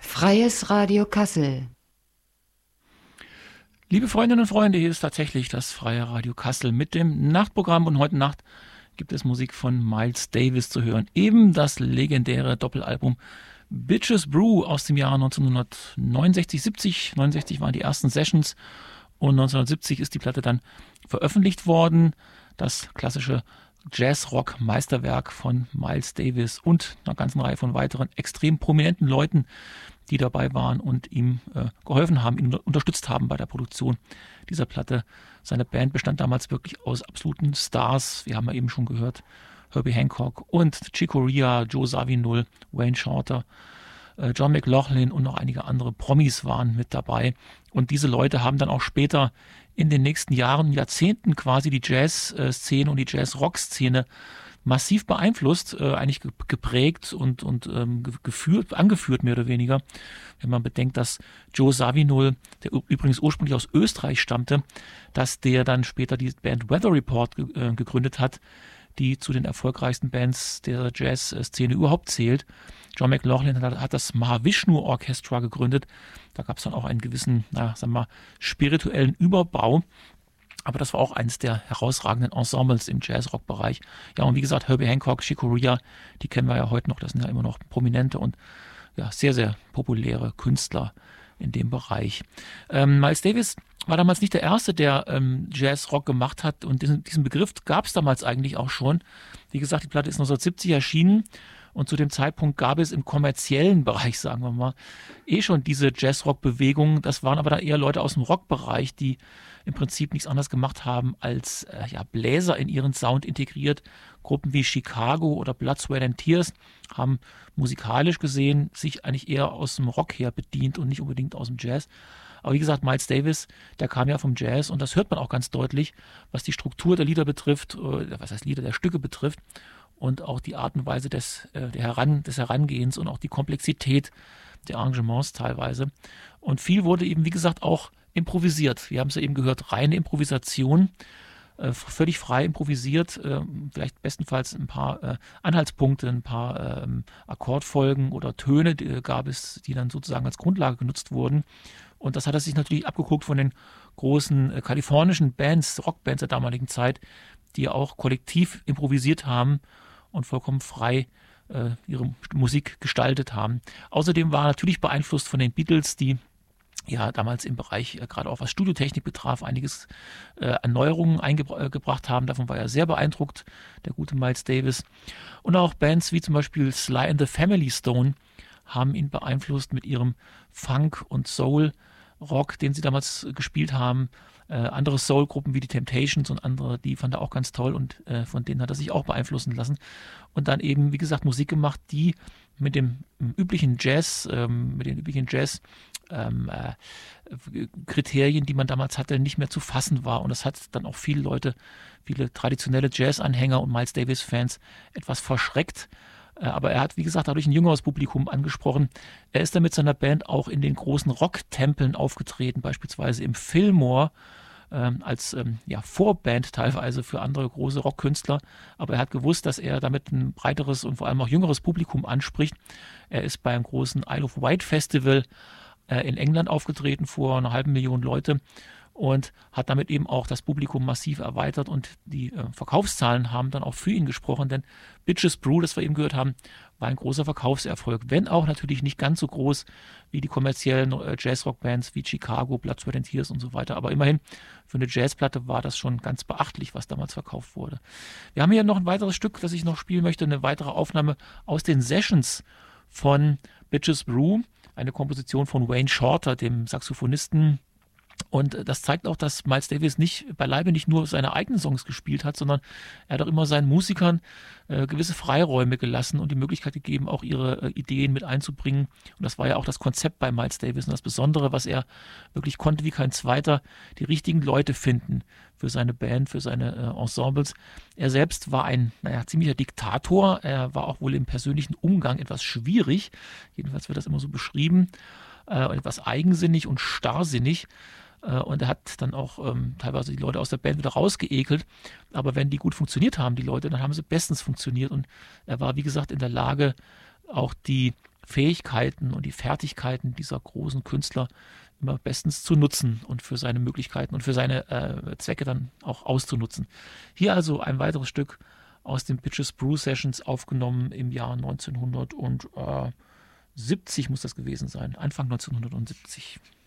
Freies Radio Kassel. Liebe Freundinnen und Freunde, hier ist tatsächlich das Freie Radio Kassel mit dem Nachtprogramm und heute Nacht gibt es Musik von Miles Davis zu hören. Eben das legendäre Doppelalbum Bitches Brew aus dem Jahr 1969, 69 waren die ersten Sessions und 1970 ist die Platte dann veröffentlicht worden. Das klassische Jazz-Rock-Meisterwerk von Miles Davis und einer ganzen Reihe von weiteren extrem prominenten Leuten, die dabei waren und ihm geholfen haben, ihn unterstützt haben bei der Produktion dieser Platte. Seine Band bestand damals wirklich aus absoluten Stars. Wir haben ja eben schon gehört, Herbie Hancock und Chick Corea, Joe Zawinul, Wayne Shorter, John McLaughlin und noch einige andere Promis waren mit dabei. Und diese Leute haben dann auch später in den nächsten Jahren, Jahrzehnten quasi die Jazz-Szene und die Jazz-Rock-Szene massiv beeinflusst, eigentlich geprägt und angeführt mehr oder weniger. Wenn man bedenkt, dass Joe Zawinul, der übrigens ursprünglich aus Österreich stammte, dass der dann später die Band Weather Report gegründet hat, die zu den erfolgreichsten Bands der Jazz-Szene überhaupt zählt. John McLaughlin hat das Mahavishnu Orchestra gegründet. Da gab es dann auch einen gewissen, spirituellen Überbau. Aber das war auch eines der herausragenden Ensembles im Jazz-Rock-Bereich. Ja, und wie gesagt, Herbie Hancock, Chick Corea, die kennen wir ja heute noch. Das sind ja immer noch prominente und ja, sehr, sehr populäre Künstler in dem Bereich. Miles Davis war damals nicht der Erste, der Jazz-Rock gemacht hat. Und diesen Begriff gab es damals eigentlich auch schon. Wie gesagt, die Platte ist 1970 erschienen. Und zu dem Zeitpunkt gab es im kommerziellen Bereich, sagen wir mal, schon diese Jazz-Rock-Bewegung. Das waren aber da eher Leute aus dem Rockbereich, die im Prinzip nichts anderes gemacht haben, als Bläser in ihren Sound integriert. Gruppen wie Chicago oder Blood, Sweat and Tears haben musikalisch gesehen sich eigentlich eher aus dem Rock her bedient und nicht unbedingt aus dem Jazz. Aber wie gesagt, Miles Davis, der kam ja vom Jazz und das hört man auch ganz deutlich, was die Struktur der Lieder betrifft, der Stücke betrifft. Und auch die Art und Weise des Herangehens und auch die Komplexität der Arrangements teilweise. Und viel wurde eben, wie gesagt, auch improvisiert. Wir haben es ja eben gehört, reine Improvisation, völlig frei improvisiert, vielleicht bestenfalls ein paar Anhaltspunkte, ein paar Akkordfolgen oder Töne gab es, die dann sozusagen als Grundlage genutzt wurden. Und das hat er sich natürlich abgeguckt von den großen kalifornischen Bands, Rockbands der damaligen Zeit, die auch kollektiv improvisiert haben und vollkommen frei ihre Musik gestaltet haben. Außerdem war er natürlich beeinflusst von den Beatles, die ja damals im Bereich, gerade auch was Studiotechnik betraf, einiges an Neuerungen eingebracht haben. Davon war er sehr beeindruckt, der gute Miles Davis. Und auch Bands wie zum Beispiel Sly and the Family Stone haben ihn beeinflusst mit ihrem Funk- und Soul-Rock, den sie damals gespielt haben. Andere Soul-Gruppen wie die Temptations und andere, die fand er auch ganz toll und von denen hat er sich auch beeinflussen lassen. Und dann eben, wie gesagt, Musik gemacht, die mit dem üblichen Jazz, Kriterien, die man damals hatte, nicht mehr zu fassen war. Und das hat dann auch viele Leute, viele traditionelle Jazz-Anhänger und Miles Davis-Fans etwas verschreckt. Aber er hat, wie gesagt, dadurch ein jüngeres Publikum angesprochen. Er ist dann mit seiner Band auch in den großen Rocktempeln aufgetreten, beispielsweise im Fillmore, als Vorband teilweise für andere große Rockkünstler. Aber er hat gewusst, dass er damit ein breiteres und vor allem auch jüngeres Publikum anspricht. Er ist beim großen Isle of Wight Festival in England aufgetreten vor 500.000 Leute und hat damit eben auch das Publikum massiv erweitert und die Verkaufszahlen haben dann auch für ihn gesprochen, denn Bitches Brew, das wir eben gehört haben, war ein großer Verkaufserfolg, wenn auch natürlich nicht ganz so groß wie die kommerziellen Jazzrock-Bands wie Chicago, Blood, Sweat and Tears und so weiter, aber immerhin für eine Jazzplatte war das schon ganz beachtlich, was damals verkauft wurde. Wir haben hier noch ein weiteres Stück, das ich noch spielen möchte, eine weitere Aufnahme aus den Sessions von Bitches Brew, eine Komposition von Wayne Shorter, dem Saxophonisten. Und das zeigt auch, dass Miles Davis beileibe nicht nur seine eigenen Songs gespielt hat, sondern er hat auch immer seinen Musikern gewisse Freiräume gelassen und die Möglichkeit gegeben, auch ihre Ideen mit einzubringen. Und das war ja auch das Konzept bei Miles Davis und das Besondere, was er wirklich konnte wie kein Zweiter, die richtigen Leute finden für seine Band, für seine Ensembles. Er selbst war ein ziemlicher Diktator. Er war auch wohl im persönlichen Umgang etwas schwierig. Jedenfalls wird das immer so beschrieben. Etwas eigensinnig und starrsinnig. Und er hat dann auch teilweise die Leute aus der Band wieder rausgeekelt. Aber wenn die gut funktioniert haben, die Leute, dann haben sie bestens funktioniert. Und er war, wie gesagt, in der Lage, auch die Fähigkeiten und die Fertigkeiten dieser großen Künstler immer bestens zu nutzen und für seine Möglichkeiten und für seine Zwecke dann auch auszunutzen. Hier also ein weiteres Stück aus den Bitches Brew Sessions, aufgenommen im Jahr 1970 muss das gewesen sein, Anfang 1970.